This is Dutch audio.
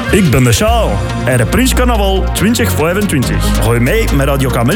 Ik ben de Sjaal en de Prins Carnaval 2025. Gooi mee met Radio Kamel